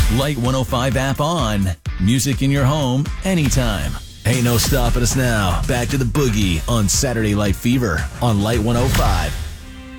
Light 105 app on. Music in your home anytime. Ain't no stopping us now. Back to the boogie on Saturday Light Fever on Light 105.